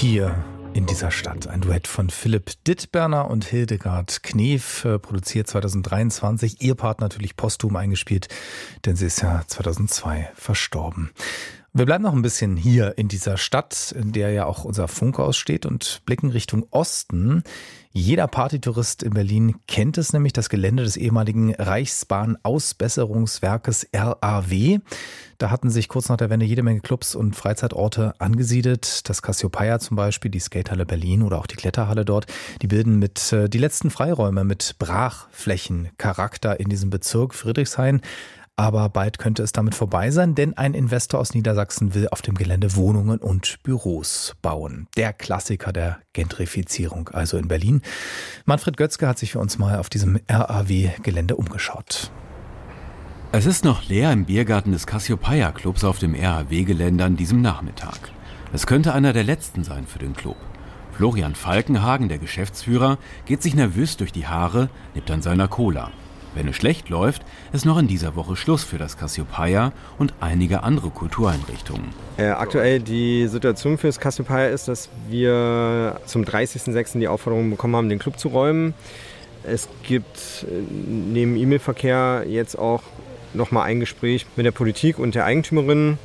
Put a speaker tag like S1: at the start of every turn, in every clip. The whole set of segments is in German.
S1: Hier in dieser Stadt. Ein Duett von Philipp Dittberner und Hildegard Knef, produziert 2023. Ihr Part natürlich posthum eingespielt, denn sie ist ja 2002 verstorben. Wir bleiben noch ein bisschen hier in dieser Stadt, in der ja auch unser Funkhaus steht, und blicken Richtung Osten. Jeder Partytourist in Berlin kennt es nämlich, das Gelände des ehemaligen Reichsbahn-Ausbesserungswerkes RAW. Da hatten sich kurz nach der Wende jede Menge Clubs und Freizeitorte angesiedelt. Das Cassiopeia zum Beispiel, die Skatehalle Berlin oder auch die Kletterhalle dort, die bilden mit die letzten Freiräume mit Brachflächencharakter in diesem Bezirk Friedrichshain. Aber bald könnte es damit vorbei sein, denn ein Investor aus Niedersachsen will auf dem Gelände Wohnungen und Büros bauen. Der Klassiker der Gentrifizierung, also in Berlin. Manfred Götzke hat sich für uns mal auf diesem RAW-Gelände umgeschaut.
S2: Es ist noch leer im Biergarten des Cassiopeia-Clubs auf dem RAW-Gelände an diesem Nachmittag. Es könnte einer der letzten sein für den Club. Florian Falkenhagen, der Geschäftsführer, geht sich nervös durch die Haare, nippt an seiner Cola. Wenn es schlecht läuft, ist noch in dieser Woche Schluss für das Cassiopeia und einige andere Kultureinrichtungen.
S3: Aktuell die Situation für das Cassiopeia ist, dass wir zum 30.06. die Aufforderung bekommen haben, den Club zu räumen. Es gibt neben E-Mail-Verkehr jetzt auch nochmal ein Gespräch mit der Politik und der Eigentümerin,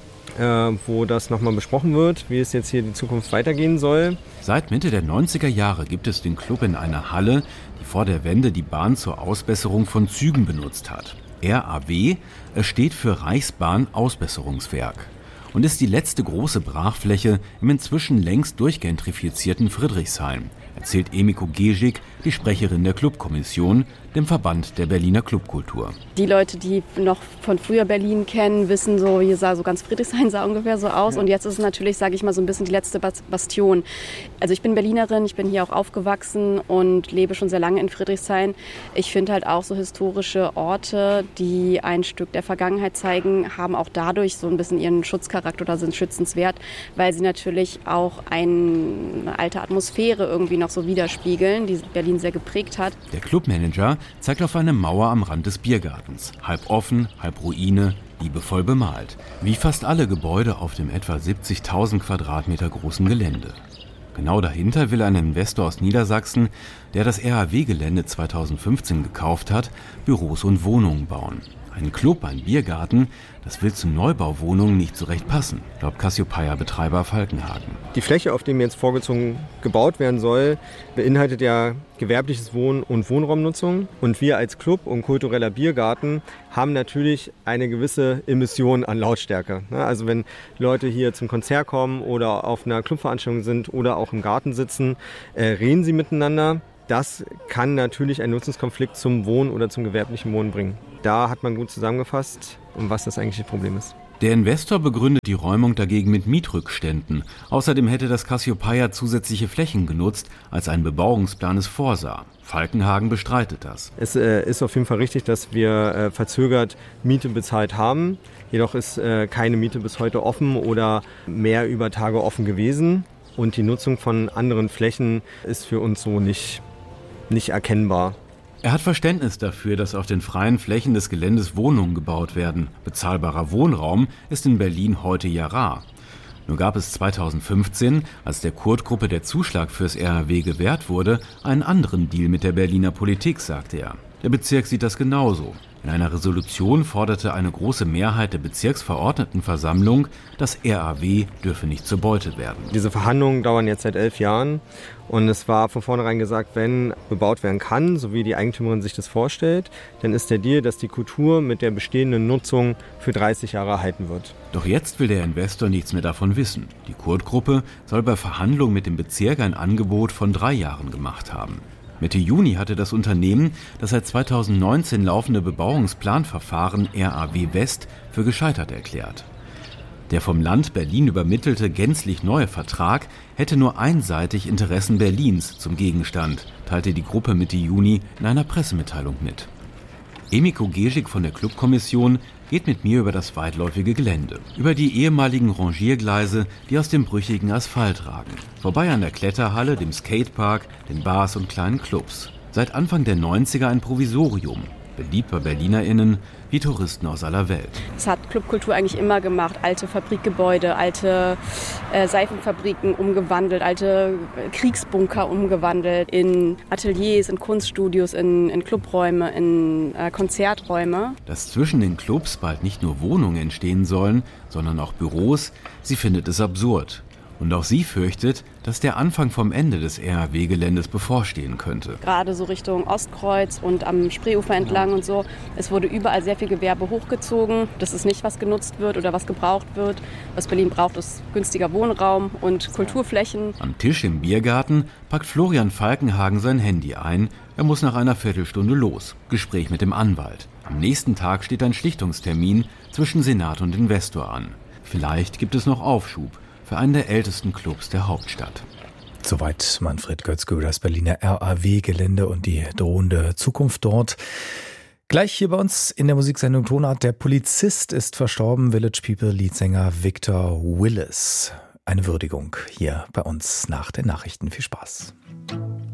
S3: wo das nochmal besprochen wird, wie es jetzt hier die Zukunft weitergehen soll.
S2: Seit Mitte der 90er Jahre gibt es den Club in einer Halle, die vor der Wende die Bahn zur Ausbesserung von Zügen benutzt hat. RAW steht für Reichsbahn-Ausbesserungswerk und ist die letzte große Brachfläche im inzwischen längst durchgentrifizierten Friedrichshain, erzählt Emiko Gesik, die Sprecherin der Clubkommission, dem Verband der Berliner Clubkultur.
S4: Die Leute, die noch von früher Berlin kennen, wissen so, hier sah so ganz Friedrichshain sah ungefähr so aus. Ja. Und jetzt ist es natürlich, sage ich mal, so ein bisschen die letzte Bastion. Also ich bin Berlinerin, ich bin hier auch aufgewachsen und lebe schon sehr lange in Friedrichshain. Ich finde halt auch so historische Orte, die ein Stück der Vergangenheit zeigen, haben auch dadurch so ein bisschen ihren Schutzcharakter oder sind schützenswert, weil sie natürlich auch eine alte Atmosphäre irgendwie noch so widerspiegeln, die Berlin sehr geprägt hat.
S2: Der Clubmanager zeigt auf eine Mauer am Rand des Biergartens. Halb offen, halb Ruine, liebevoll bemalt. Wie fast alle Gebäude auf dem etwa 70.000 Quadratmeter großen Gelände. Genau dahinter will ein Investor aus Niedersachsen, der das RAW-Gelände 2015 gekauft hat, Büros und Wohnungen bauen. Ein Club, ein Biergarten, das will zu Neubauwohnungen nicht so recht passen, glaubt Cassiopeia-Betreiber Falkenhagen.
S3: Die Fläche, auf der jetzt vorgezogen gebaut werden soll, beinhaltet ja gewerbliches Wohn- und Wohnraumnutzung. Und wir als Club und kultureller Biergarten haben natürlich eine gewisse Emission an Lautstärke. Also wenn Leute hier zum Konzert kommen oder auf einer Clubveranstaltung sind oder auch im Garten sitzen, reden sie miteinander. Das kann natürlich einen Nutzungskonflikt zum Wohn- oder zum gewerblichen Wohnen bringen. Da hat man gut zusammengefasst, was das eigentliche Problem ist.
S2: Der Investor begründet die Räumung dagegen mit Mietrückständen. Außerdem hätte das Cassiopeia zusätzliche Flächen genutzt, als ein Bebauungsplan es vorsah. Falkenhagen bestreitet das.
S3: Es ist auf jeden Fall richtig, dass wir verzögert Miete bezahlt haben. Jedoch ist keine Miete bis heute offen oder mehr über Tage offen gewesen. Und die Nutzung von anderen Flächen ist für uns so nicht erkennbar.
S2: Er hat Verständnis dafür, dass auf den freien Flächen des Geländes Wohnungen gebaut werden. Bezahlbarer Wohnraum ist in Berlin heute ja rar. Nur gab es 2015, als der Kurt-Gruppe der Zuschlag fürs RAW gewährt wurde, einen anderen Deal mit der Berliner Politik, sagte er. Der Bezirk sieht das genauso. In einer Resolution forderte eine große Mehrheit der Bezirksverordnetenversammlung, das RAW dürfe nicht zur Beute werden.
S3: Diese Verhandlungen dauern jetzt seit 11 Jahren und es war von vornherein gesagt, wenn bebaut werden kann, so wie die Eigentümerin sich das vorstellt, dann ist der Deal, dass die Kultur mit der bestehenden Nutzung für 30 Jahre erhalten wird.
S2: Doch jetzt will der Investor nichts mehr davon wissen. Die Kurt-Gruppe soll bei Verhandlungen mit dem Bezirk ein Angebot von 3 Jahren gemacht haben. Mitte Juni hatte das Unternehmen das seit 2019 laufende Bebauungsplanverfahren RAW West für gescheitert erklärt. Der vom Land Berlin übermittelte gänzlich neue Vertrag hätte nur einseitig Interessen Berlins zum Gegenstand, teilte die Gruppe Mitte Juni in einer Pressemitteilung mit. Emiko Gesik von der Clubkommission geht mit mir über das weitläufige Gelände, über die ehemaligen Rangiergleise, die aus dem brüchigen Asphalt ragen, vorbei an der Kletterhalle, dem Skatepark, den Bars und kleinen Clubs. Seit Anfang der 90er ein Provisorium. beliebt bei BerlinerInnen wie Touristen aus aller Welt.
S4: Das hat Clubkultur eigentlich immer gemacht. Alte Fabrikgebäude, alte Seifenfabriken umgewandelt, alte Kriegsbunker umgewandelt in Ateliers, in Kunststudios, in Clubräume, in Konzerträume.
S2: Dass zwischen den Clubs bald nicht nur Wohnungen entstehen sollen, sondern auch Büros, sie findet es absurd. Und auch sie fürchtet, dass der Anfang vom Ende des RAW-Geländes bevorstehen könnte.
S4: Gerade so Richtung Ostkreuz und am Spreeufer entlang und so. Es wurde überall sehr viel Gewerbe hochgezogen. Das ist nicht, was genutzt wird oder was gebraucht wird. Was Berlin braucht, ist günstiger Wohnraum und Kulturflächen.
S2: Am Tisch im Biergarten packt Florian Falkenhagen sein Handy ein. Er muss nach einer Viertelstunde los. Gespräch mit dem Anwalt. Am nächsten Tag steht ein Schlichtungstermin zwischen Senat und Investor an. Vielleicht gibt es noch Aufschub für einen der ältesten Clubs der Hauptstadt.
S1: Soweit Manfred Götzke über das Berliner RAW-Gelände und die drohende Zukunft dort. Gleich hier bei uns in der Musiksendung Tonart. Der Polizist ist verstorben, Village People Leadsänger Victor Willis. Eine Würdigung hier bei uns nach den Nachrichten. Viel Spaß.